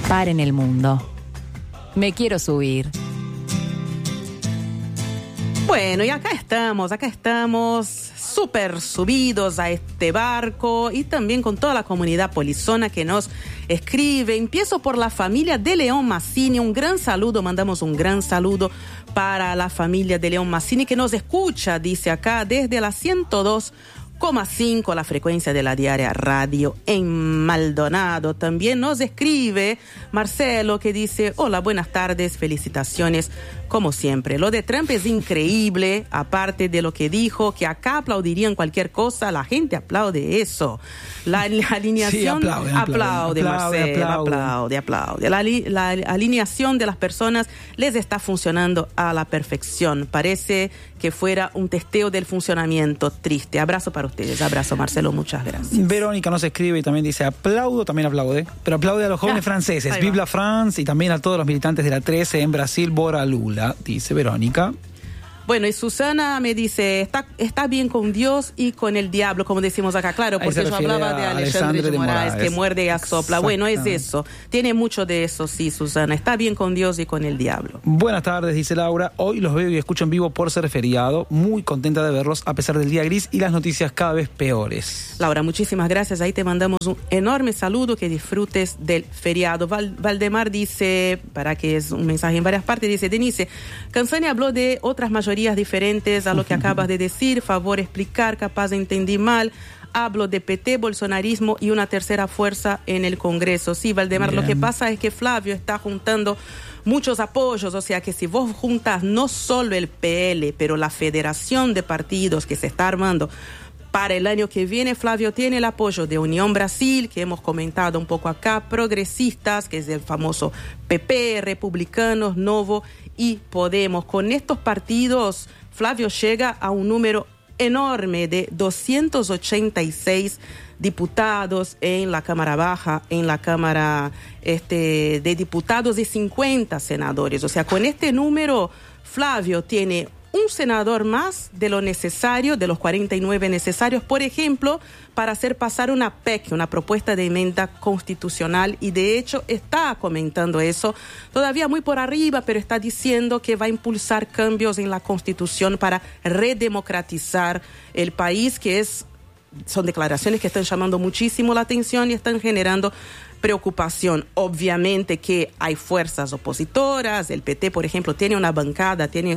Paren el mundo. Me quiero subir. Bueno, y acá estamos súper subidos a este barco y también con toda la comunidad polizona que nos escribe. Empiezo por la familia de León Massini. Mandamos un gran saludo para la familia de León Massini que nos escucha, dice acá, desde la 102,5, la frecuencia de la Diaria Radio en Maldonado. También nos escribe Marcelo que dice: hola, buenas tardes, felicitaciones como siempre. Lo de Trump es increíble, aparte de lo que dijo, que acá aplaudirían cualquier cosa, la gente aplaude eso. La alineación, sí, aplaude, Marcelo, aplaude. La alineación de las personas les está funcionando a la perfección. Parece que fuera un testeo del funcionamiento triste. Abrazo para ustedes, abrazo Marcelo, muchas gracias. Verónica nos escribe y también dice: también aplaude, pero aplaude a los jóvenes franceses, Vive la France, y también a todos los militantes de la 13 en Brasil, Bora Lula, dice Verónica. Bueno, y Susana me dice, está bien con Dios y con el diablo, como decimos acá, claro, porque yo hablaba de Alexandre de Moraes, que muerde y asopla. Bueno, es eso, tiene mucho de eso, sí, Susana, está bien con Dios y con el diablo. Buenas tardes, dice Laura, hoy los veo y escucho en vivo por ser feriado, muy contenta de verlos a pesar del día gris y las noticias cada vez peores. Laura, muchísimas gracias, ahí te mandamos un enorme saludo, que disfrutes del feriado. Valdemar dice, para que es un mensaje en varias partes, dice: Denise, Canzani habló de otras mayorías diferentes a lo que acabas de decir, favor explicar, capaz entendí mal. Hablo de PT, bolsonarismo y una tercera fuerza en el Congreso. Sí, Valdemar, bien. Lo que pasa es que Flavio está juntando muchos apoyos, o sea que si vos juntas no solo el PL, pero la federación de partidos que se está armando para el año que viene, Flavio tiene el apoyo de Unión Brasil, que hemos comentado un poco acá, progresistas, que es el famoso PP, republicanos, Novo y Podemos. Con estos partidos, Flavio llega a un número enorme de 286 diputados en la Cámara Baja, en la Cámara de Diputados, y 50 senadores. O sea, con este número, Flavio tiene un senador más de lo necesario, de los 49 necesarios, por ejemplo, para hacer pasar una PEC, una propuesta de enmienda constitucional, y de hecho está comentando eso, todavía muy por arriba, pero está diciendo que va a impulsar cambios en la Constitución para redemocratizar el país, son declaraciones que están llamando muchísimo la atención y están generando preocupación. Obviamente que hay fuerzas opositoras, el PT, por ejemplo, tiene una bancada, tiene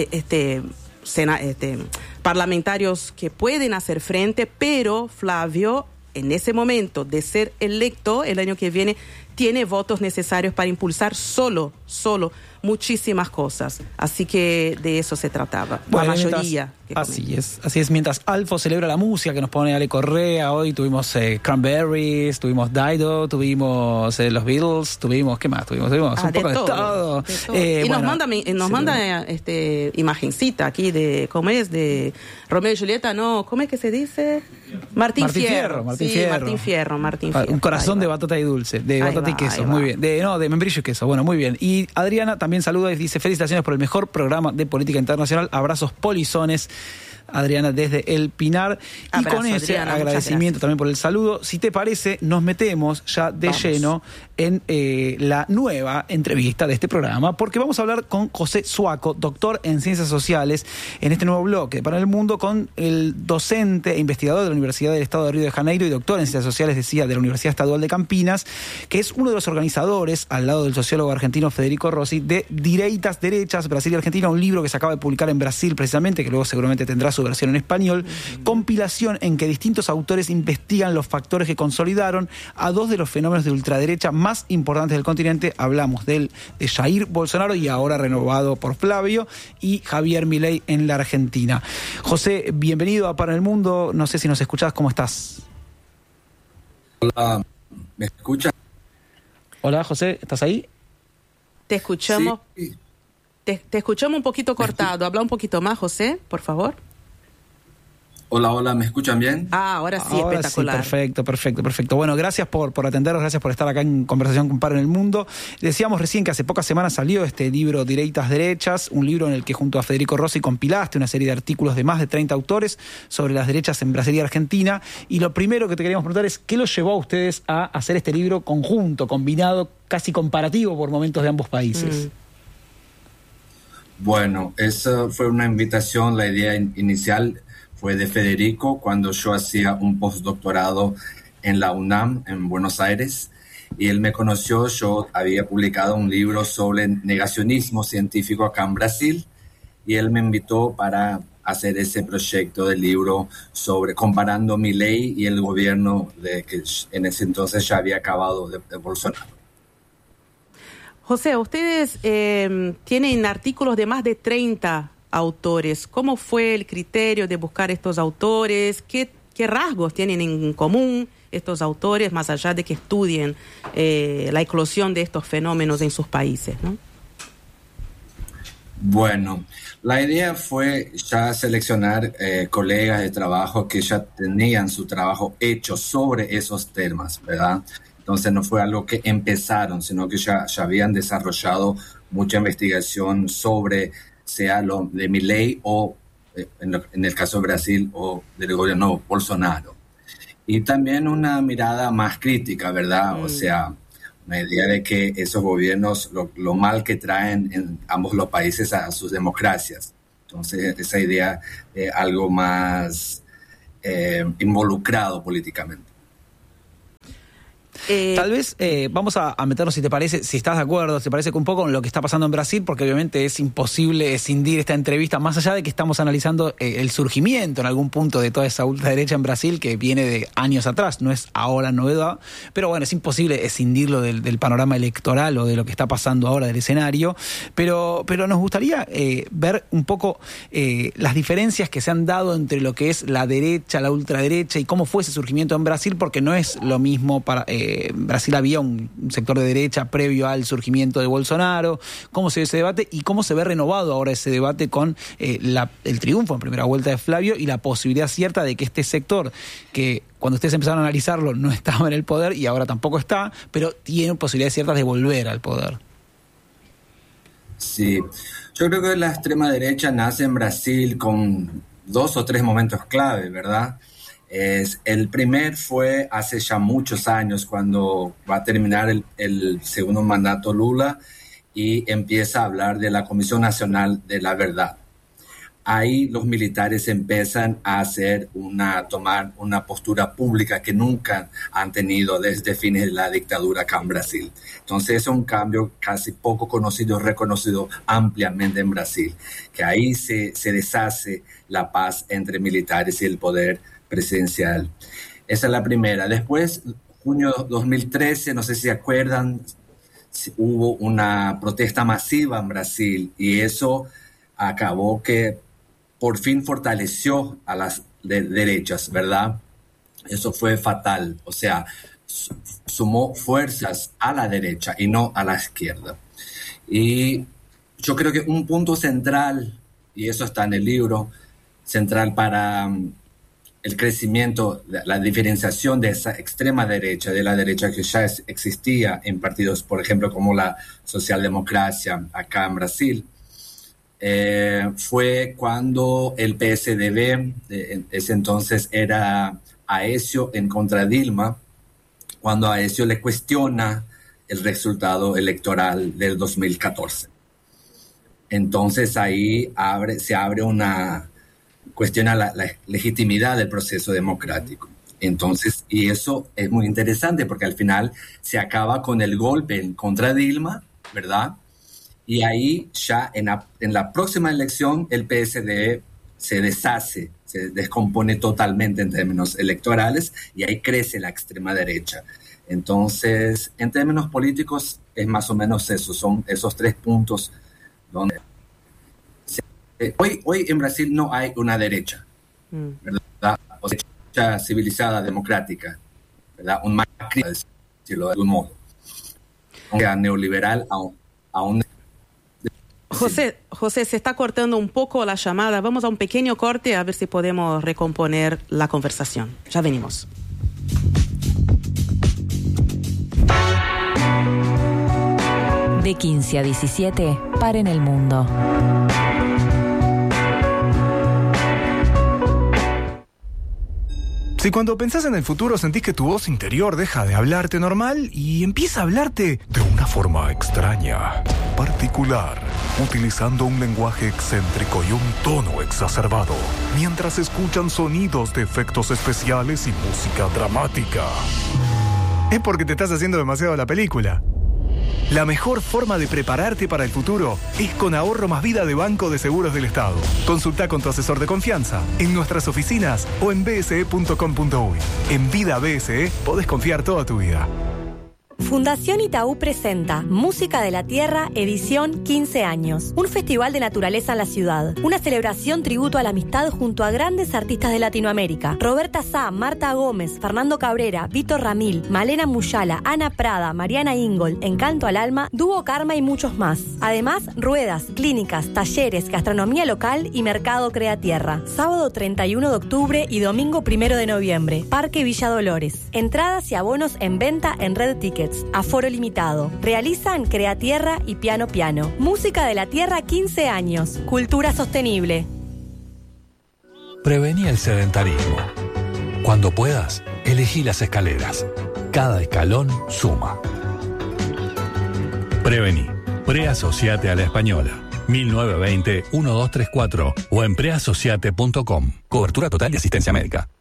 parlamentarios que pueden hacer frente, pero Flavio, en ese momento de ser electo el año que viene, tiene votos necesarios para impulsar solo muchísimas cosas. Así que de eso se trataba. Bueno, la mayoría. Así es. Mientras Alfo celebra la música que nos pone Ale Correa, hoy tuvimos Cranberries, tuvimos Dido, tuvimos los Beatles, tuvimos, ¿qué más? Tuvimos un poco de todo. Y nos manda imagencita aquí de, ¿cómo es? De Romeo y Julieta, ¿no? ¿Cómo es que se dice? Martín Fierro. Martín Fierro. Un corazón de batata y dulce, de batata y queso, muy bien. De membrillo y queso, bueno, muy bien. Y Adriana también saluda y dice: felicitaciones por el mejor programa de política internacional, abrazos polizones. Adriana desde El Pinar. Abrazo, y con ese Adriana, agradecimiento también por el saludo, si te parece, nos metemos ya de lleno en la nueva entrevista de este programa, porque vamos a hablar con José Suaco, doctor en Ciencias Sociales, en este nuevo bloque Para el Mundo, con el docente e investigador de la Universidad del Estado de Río de Janeiro y doctor en Ciencias Sociales, decía, de la Universidad Estadual de Campinas, que es uno de los organizadores, al lado del sociólogo argentino Federico Rossi, de Direitas, Derechas, Brasil y Argentina, un libro que se acaba de publicar en Brasil precisamente, que luego seguramente tendrá su versión en español, compilación en que distintos autores investigan los factores que consolidaron a dos de los fenómenos de ultraderecha más importantes del continente. Hablamos de Jair Bolsonaro, y ahora renovado por Flavio, y Javier Milei en la Argentina. José, bienvenido a Para el Mundo. No sé si nos escuchás, ¿cómo estás? Hola, ¿me escuchas? Hola, José, ¿estás ahí? Te escuchamos. Sí. Te escuchamos un poquito cortado. Habla un poquito más, José, por favor. Hola, hola, ¿me escuchan bien? Ahora sí, Ahora espectacular. Sí, perfecto. Bueno, gracias por atendernos, gracias por estar acá en Conversación con Paro en el Mundo. Decíamos recién que hace pocas semanas salió este libro Direitas Derechas, un libro en el que junto a Federico Rossi compilaste una serie de artículos de más de 30 autores sobre las derechas en Brasil y Argentina. Y lo primero que te queríamos preguntar es, ¿qué los llevó a ustedes a hacer este libro conjunto, combinado, casi comparativo por momentos de ambos países? Bueno, esa fue una invitación, la idea inicial fue de Federico cuando yo hacía un postdoctorado en la UNAM, en Buenos Aires, y él me conoció. Yo había publicado un libro sobre negacionismo científico acá en Brasil, y él me invitó para hacer ese proyecto de libro sobre comparando Milei y el gobierno que en ese entonces ya había acabado de Bolsonaro. José, ustedes tienen artículos de más de 30 autores. ¿Cómo fue el criterio de buscar estos autores? ¿Qué rasgos tienen en común estos autores, más allá de que estudien la eclosión de estos fenómenos en sus países, ¿no? Bueno, la idea fue ya seleccionar colegas de trabajo que ya tenían su trabajo hecho sobre esos temas, ¿verdad? Entonces no fue algo que empezaron, sino que ya habían desarrollado mucha investigación sobre, sea lo de Milei o, en el caso de Brasil, o del gobierno Bolsonaro. Y también una mirada más crítica, ¿verdad? O sea, una idea de que esos gobiernos, lo mal que traen en ambos los países a sus democracias. Entonces, esa idea de algo más involucrado políticamente. Tal vez vamos a meternos, si te parece, si estás de acuerdo, si te parece, un poco con lo que está pasando en Brasil, porque obviamente es imposible escindir esta entrevista, más allá de que estamos analizando el surgimiento en algún punto de toda esa ultraderecha en Brasil, que viene de años atrás, no es ahora novedad, pero bueno, es imposible escindirlo del panorama electoral o de lo que está pasando ahora del escenario, pero nos gustaría ver un poco las diferencias que se han dado entre lo que es la derecha, la ultraderecha y cómo fue ese surgimiento en Brasil, porque no es lo mismo para... en Brasil había un sector de derecha previo al surgimiento de Bolsonaro, cómo se ve ese debate y cómo se ve renovado ahora ese debate con el triunfo en primera vuelta de Flavio y la posibilidad cierta de que este sector, que cuando ustedes empezaron a analizarlo no estaba en el poder y ahora tampoco está, pero tiene posibilidades ciertas de volver al poder. Sí, yo creo que la extrema derecha nace en Brasil con 2 o 3 momentos clave, ¿verdad? El primer fue hace ya muchos años, cuando va a terminar el segundo mandato Lula y empieza a hablar de la Comisión Nacional de la Verdad. Ahí los militares empiezan a tomar una postura pública que nunca han tenido desde fines de la dictadura acá en Brasil. Entonces es un cambio casi poco conocido, reconocido ampliamente en Brasil, que ahí se deshace la paz entre militares y el poder presidencial. Esa es la primera. Después, junio 2013, no sé si se acuerdan, hubo una protesta masiva en Brasil y eso acabó que por fin fortaleció a las derechas, ¿verdad? Eso fue fatal, o sea, sumó fuerzas a la derecha y no a la izquierda. Y yo creo que un punto central, y eso está en el libro, central para el crecimiento, la diferenciación de esa extrema derecha, de la derecha que ya existía en partidos, por ejemplo, como la socialdemocracia acá en Brasil, fue cuando el PSDB, ese entonces era Aécio en contra de Dilma, cuando Aécio le cuestiona el resultado electoral del 2014. Entonces ahí se abre cuestiona la legitimidad del proceso democrático. Entonces, y eso es muy interesante porque al final se acaba con el golpe en contra de Dilma, ¿verdad? Y ahí ya en la próxima elección el PSD se deshace, se descompone totalmente en términos electorales y ahí crece la extrema derecha. Entonces, en términos políticos es más o menos eso, son esos 3 puntos donde... Hoy en Brasil no hay una derecha, ¿verdad? O sea, derecha civilizada, democrática, ¿verdad? Un Macri, decirlo de algún modo. Neoliberal a un... O José, se está cortando un poco la llamada. Vamos a un pequeño corte a ver si podemos recomponer la conversación. Ya venimos. De 15 a 17, paren el mundo. Si cuando pensás en el futuro sentís que tu voz interior deja de hablarte normal y empieza a hablarte de una forma extraña, particular, utilizando un lenguaje excéntrico y un tono exacerbado, mientras escuchan sonidos de efectos especiales y música dramática, es porque te estás haciendo demasiado la película. La mejor forma de prepararte para el futuro es con Ahorro Más Vida de Banco de Seguros del Estado. Consulta con tu asesor de confianza en nuestras oficinas o en bse.com.uy. En Vida BSE podés confiar toda tu vida. Fundación Itaú presenta Música de la Tierra, edición 15 años. Un festival de naturaleza en la ciudad. Una celebración tributo a la amistad junto a grandes artistas de Latinoamérica. Roberta Sá, Marta Gómez, Fernando Cabrera, Víctor Ramil, Malena Muyala, Ana Prada, Mariana Ingol, Encanto al Alma, Dúo Karma y muchos más. Además, ruedas, clínicas, talleres, gastronomía local y mercado Crea Tierra. Sábado 31 de octubre y domingo 1 de noviembre. Parque Villa Dolores. Entradas y abonos en venta en Red Tickets. Aforo limitado. Realizan Crea Tierra y Piano Piano. Música de la Tierra 15 años. Cultura sostenible. Prevení el sedentarismo. Cuando puedas, elegí las escaleras. Cada escalón suma. Prevení. Preasociate a la Española. 1920-1234 o en preasociate.com. Cobertura total y asistencia médica.